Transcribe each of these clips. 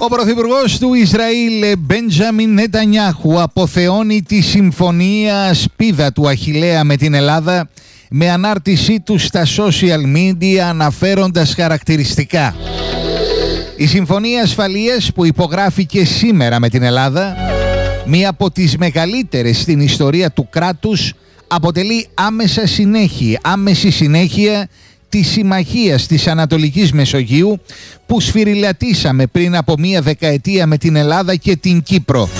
Ο πρωθυπουργός του Ισραήλ, Μπέντζαμιν Νετανιάχου, αποθεώνει τη συμφωνία σπίδα του Αχιλλέα με την Ελλάδα με ανάρτησή του στα social media αναφέροντας χαρακτηριστικά. Η συμφωνία ασφαλείας που υπογράφηκε σήμερα με την Ελλάδα, μία από τις μεγαλύτερες στην ιστορία του κράτους, αποτελεί άμεση συνέχεια της συμμαχίας της Ανατολικής Μεσογείου που σφυριλατήσαμε πριν από μία δεκαετία με την Ελλάδα και την Κύπρο.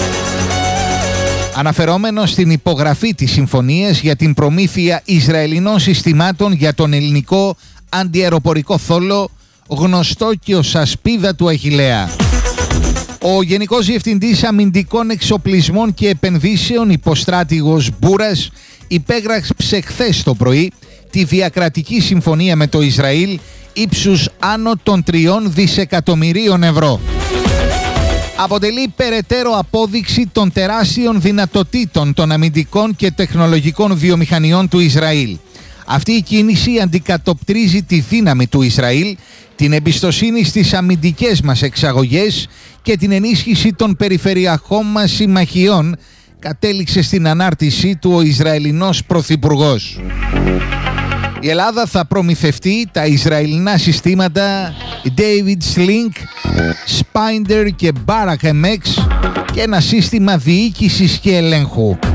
Αναφερόμενο στην υπογραφή της συμφωνίας για την προμήθεια Ισραηλινών συστημάτων για τον ελληνικό αντιαεροπορικό θόλο, γνωστό και ως ασπίδα του Αχιλλέα. Ο Γενικός Διευθυντής Αμυντικών Εξοπλισμών και Επενδύσεων, υποστράτηγος Μπούρας, υπέγραψε χθες το πρωί τη διακρατική συμφωνία με το Ισραήλ ύψους άνω των 3 δισεκατομμυρίων ευρώ. Αποτελεί περαιτέρω απόδειξη των τεράστιων δυνατοτήτων των αμυντικών και τεχνολογικών βιομηχανιών του Ισραήλ. Αυτή η κίνηση αντικατοπτρίζει τη δύναμη του Ισραήλ, την εμπιστοσύνη στις αμυντικές μας εξαγωγές και την ενίσχυση των περιφερειακών μας συμμαχιών, κατέληξε στην ανάρτησή του ο Ισραηλινός Πρωθυπουργός. Η Ελλάδα θα προμηθευτεί τα Ισραηλινά συστήματα David Sling, Spider και Barak MX και ένα σύστημα διοίκησης και ελέγχου.